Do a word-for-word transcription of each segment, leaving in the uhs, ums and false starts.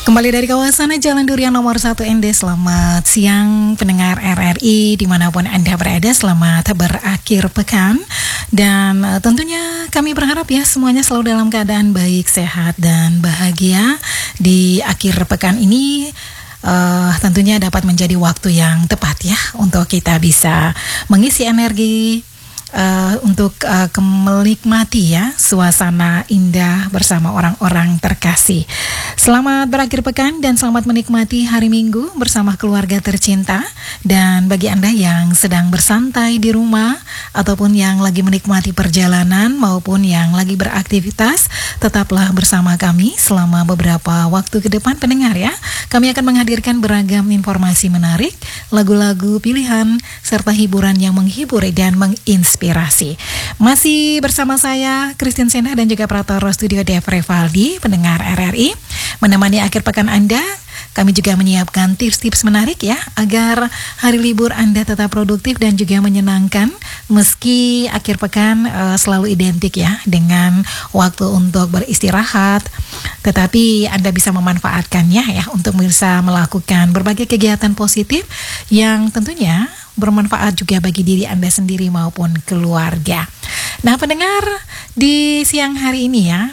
Kembali dari kawasan Jalan Durian nomor satu N D. Selamat siang pendengar R R I dimanapun Anda berada. Selamat berakhir pekan. Dan uh, tentunya kami berharap ya semuanya selalu dalam keadaan baik, sehat, dan bahagia. Di akhir pekan ini uh, tentunya dapat menjadi waktu yang tepat ya untuk kita bisa mengisi energi Uh, untuk uh, menikmati ya suasana indah bersama orang-orang terkasih. Selamat berakhir pekan dan selamat menikmati hari Minggu bersama keluarga tercinta. Dan bagi Anda yang sedang bersantai di rumah ataupun yang lagi menikmati perjalanan maupun yang lagi beraktivitas, tetaplah bersama kami selama beberapa waktu ke depan pendengar ya. Kami akan menghadirkan beragam informasi menarik, lagu-lagu pilihan serta hiburan yang menghibur dan menginspirasi. Inspirasi. Masih bersama saya Christine Sena dan juga Pratoro Studio Dev Revaldi, pendengar R R I, menemani akhir pekan Anda. Kami juga menyiapkan tips-tips menarik ya agar hari libur Anda tetap produktif dan juga menyenangkan meski akhir pekan uh, selalu identik ya dengan waktu untuk beristirahat, tetapi Anda bisa memanfaatkannya ya untuk bisa melakukan berbagai kegiatan positif yang tentunya bermanfaat juga bagi diri Anda sendiri maupun keluarga. Nah pendengar, di siang hari ini ya,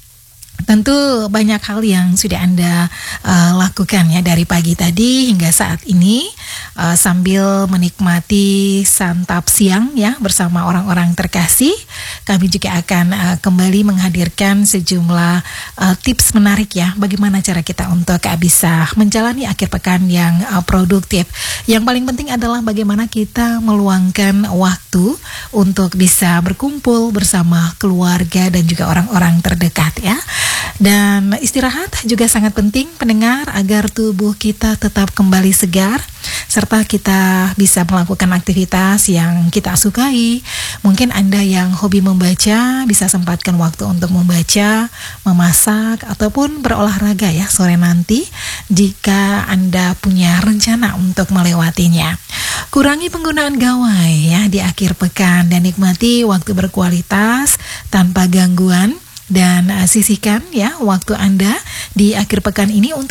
tentu banyak hal yang sudah Anda uh, lakukan ya dari pagi tadi hingga saat ini uh, sambil menikmati santap siang ya bersama orang-orang terkasih. Kami juga akan uh, kembali menghadirkan sejumlah uh, tips menarik ya bagaimana cara kita untuk uh, bisa menjalani akhir pekan yang uh, produktif. Yang paling penting adalah bagaimana kita meluangkan waktu untuk bisa berkumpul bersama keluarga dan juga orang-orang terdekat ya. Dan istirahat juga sangat penting pendengar agar tubuh kita tetap kembali segar serta kita bisa melakukan aktivitas yang kita sukai. Mungkin Anda yang hobi membaca bisa sempatkan waktu untuk membaca, memasak ataupun berolahraga ya sore nanti jika Anda punya rencana untuk melewatinya. Kurangi penggunaan gawai ya di akhir pekan dan nikmati waktu berkualitas tanpa gangguan. Dan uh, sisihkan ya waktu Anda di akhir pekan ini untuk